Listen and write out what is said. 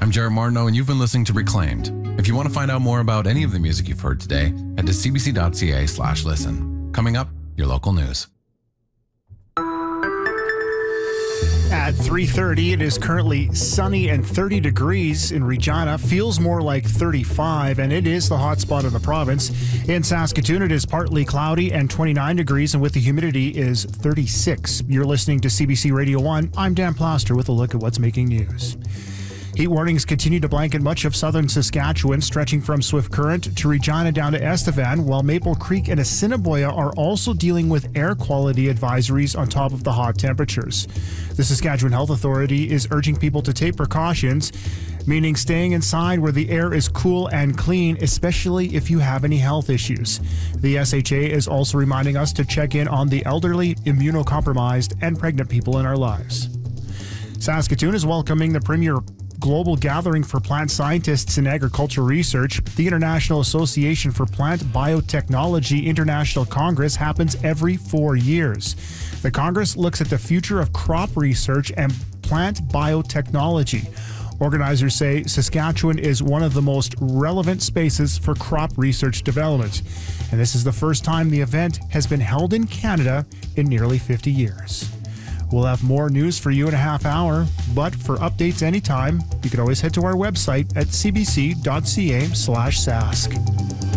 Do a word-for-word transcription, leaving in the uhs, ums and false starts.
I'm Jared Martineau, and you've been listening to Reclaimed. If you want to find out more about any of the music you've heard today, head to cbc.ca slash listen. Coming up, your local news. At three thirty, it is currently sunny and thirty degrees in Regina. Feels more like thirty-five, and it is the hot spot of the province. In Saskatoon, it is partly cloudy and twenty-nine degrees, and with the humidity is thirty-six. You're listening to C B C Radio one. I'm Dan Plaster with a look at what's making news. Heat warnings continue to blanket much of southern Saskatchewan, stretching from Swift Current to Regina down to Estevan, while Maple Creek and Assiniboia are also dealing with air quality advisories on top of the hot temperatures. The Saskatchewan Health Authority is urging people to take precautions, meaning staying inside where the air is cool and clean, especially if you have any health issues. The S H A is also reminding us to check in on the elderly, immunocompromised, and pregnant people in our lives. Saskatoon is welcoming the premier global gathering for plant scientists in agricultural research. The International Association for Plant Biotechnology International Congress happens every four years. The Congress looks at the future of crop research and plant biotechnology. Organizers say Saskatchewan is one of the most relevant spaces for crop research development, and this is the first time the event has been held in Canada in nearly fifty years. We'll have more news for you in a half hour, but for updates anytime, you can always head to our website at cbc.ca slash sask.